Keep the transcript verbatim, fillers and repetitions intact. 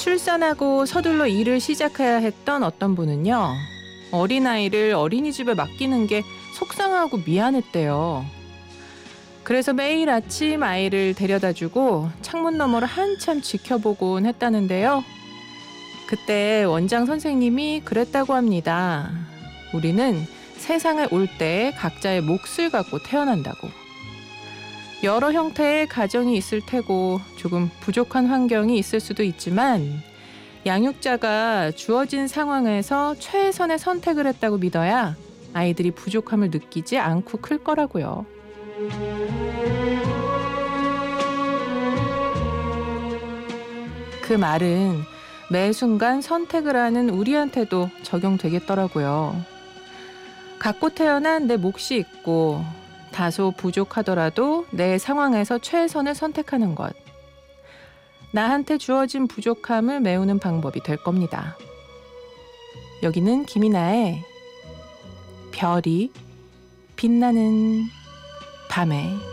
출산하고 서둘러 일을 시작해야 했던 어떤 분은요. 어린아이를 어린이집에 맡기는 게 속상하고 미안했대요. 그래서 매일 아침 아이를 데려다주고 창문 너머를 한참 지켜보곤 했다는데요. 그때 원장 선생님이 그랬다고 합니다. 우리는 세상에 올 때 각자의 몫을 갖고 태어난다고. 여러 형태의 가정이 있을 테고 조금 부족한 환경이 있을 수도 있지만 양육자가 주어진 상황에서 최선의 선택을 했다고 믿어야 아이들이 부족함을 느끼지 않고 클 거라고요. 그 말은 매 순간 선택을 하는 우리한테도 적용되겠더라고요. 갖고 태어난 내 몫이 있고 다소 부족하더라도 내 상황에서 최선을 선택하는 것. 나한테 주어진 부족함을 메우는 방법이 될 겁니다. 여기는 김이나의 별이 빛나는 밤에